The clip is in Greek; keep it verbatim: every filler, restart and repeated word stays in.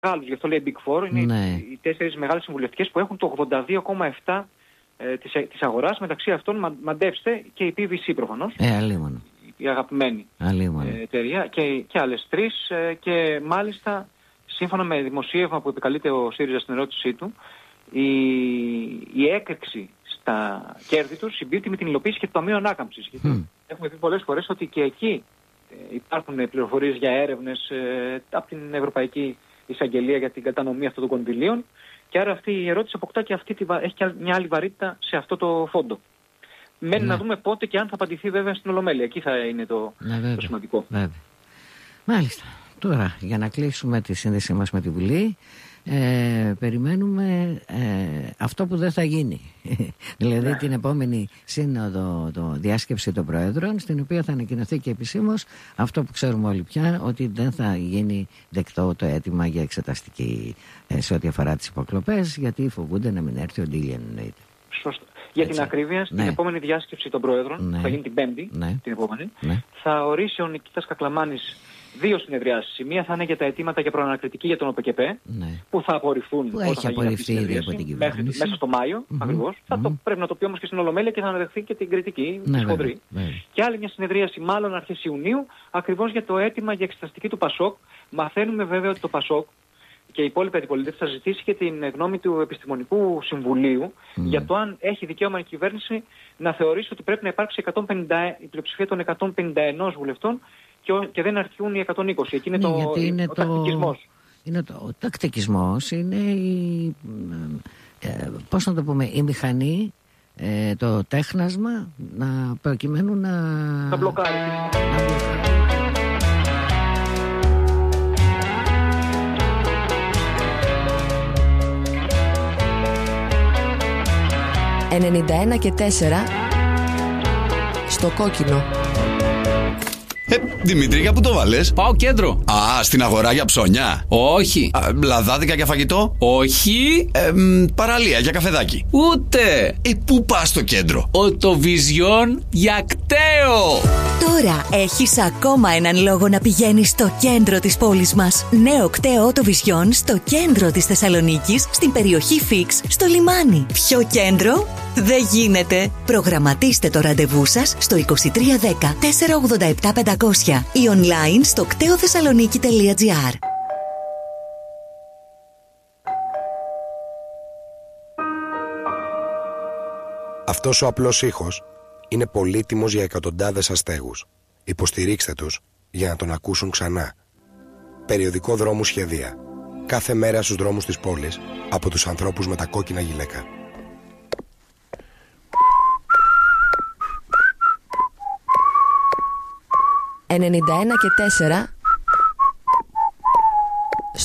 μεγάλους, γι' αυτό λέει Big Four, είναι ναι. οι τέσσερις μεγάλες συμβουλευτικές που έχουν το ογδόντα δύο κόμμα επτά τοις εκατό ε, της, της αγοράς, μεταξύ αυτών μα, μαντέψτε και η πι βι σι προφανώς. Ε, αλίμονο. Η αγαπημένη ε, εταιρεία και, και άλλες τρεις ε, και μάλιστα σύμφωνα με δημοσίευμα που επικαλείται ο ΣΥΡΙΖΑ στην ερώτησή του, η, η έκρηξη στα κέρδη τους συμπίπτει με την υλοποίηση και το Ταμείο Ανάκαμψης. Mm. Γιατί έχουμε πει πολλές φορές ότι και εκεί ε, υπάρχουν πληροφορίες για έρευνες ε, από την Ευρωπαϊκή Εισαγγελία για την κατανομή αυτών των κονδυλίων και άρα αυτή η ερώτηση αποκτά και αυτή, έχει και μια άλλη βαρύτητα σε αυτό το φόντο. Μένει ναι. να δούμε πότε και αν θα απαντηθεί βέβαια στην Ολομέλεια. Εκεί θα είναι το, ναι, το σημαντικό. Βέβαια. Μάλιστα. Τώρα, για να κλείσουμε τη σύνδεσή μας με τη Βουλή, ε, περιμένουμε ε, αυτό που δεν θα γίνει. δηλαδή ναι. την επόμενη σύνοδο, το διάσκεψη των Προέδρων, στην οποία θα ανακοινωθεί και επισήμως αυτό που ξέρουμε όλοι πια, ότι δεν θα γίνει δεκτό το αίτημα για εξεταστική ε, σε ό,τι αφορά τις υποκλοπές, γιατί φοβούνται να μην έρθει ο Ντίλιαν. Σωστό. Για την ακρίβεια, στην ναι. επόμενη διάσκεψη των Προέδρων, ναι. θα γίνει την Πέμπτη, ναι. την επόμενη, ναι. θα ορίσει ο Νικήτας Κακλαμάνης δύο συνεδριάσεις. Η μία θα είναι για τα αιτήματα για προανακριτική για τον ΟΠΕΚΕΠΕ, ναι. που θα απορριφθούν που έχει απορριφθεί ήδη από την κυβέρνηση. Μέχρι, μέσα στο Μάιο, mm-hmm. ακριβώς. Mm-hmm. Θα το, πρέπει να το πει όμως και στην Ολομέλεια και θα αναδεχθεί και την κριτική, ναι, τη χοντρή. Ναι. Και άλλη μια συνεδρίαση, μάλλον αρχές Ιουνίου, ακριβώς για το αίτημα για εξεταστική του ΠΑΣΟΚ. Μαθαίνουμε βέβαια ότι το ΠΑΣΟΚ και η υπόλοιπη αντιπολίτευση θα ζητήσει και την γνώμη του Επιστημονικού Συμβουλίου mm. για το αν έχει δικαίωμα η κυβέρνηση να θεωρήσει ότι πρέπει να υπάρξει εκατόν πενήντα, η πλειοψηφία των εκατόν πενήντα ένα βουλευτών και, και δεν αρχιούν οι εκατόν είκοσι. Εκεί είναι, ναι, το, είναι ο, το, τακτικισμός. Είναι το, ο τακτικισμός είναι η, ε, πώς να το πούμε, η μηχανή, ε, το τέχνασμα να προκειμένου να, να μπλοκάρει. Να μπλοκάρει. ενενήντα ένα και τέσσερα στο κόκκινο. Ε, Δημήτρη, για πού το βάλες? Πάω κέντρο. Α, στην αγορά για ψώνια? Όχι. Α, λαδάδικα για φαγητό? Όχι. Ε, μ, παραλία για καφεδάκι? Ούτε. Ε, πού πας στο κέντρο? Οτοβιζιόν για κταίο. Τώρα έχεις ακόμα έναν λόγο να πηγαίνεις στο κέντρο της πόλης μας. Νέο κταίο Οτοβιζιόν στο κέντρο της Θεσσαλονίκης, στην περιοχή Φίξ, στο λιμάνι. Ποιο κέντρο? Δεν γίνεται. Προγραμματίστε το ραντεβού σας στο είκοσι τρία δέκα τετρακόσια ογδόντα επτά πεντακόσια ή online στο κτέοθεσσαλονίκη τελεία τζι άρ. Αυτός ο απλός ήχος είναι πολύτιμος για εκατοντάδες αστέγους. Υποστηρίξτε τους για να τον ακούσουν ξανά. Περιοδικό Δρόμου Σχεδία. Κάθε μέρα στους δρόμους της πόλης από τους ανθρώπους με τα κόκκινα γυλαίκα. ενενήντα ένα και τέσσερα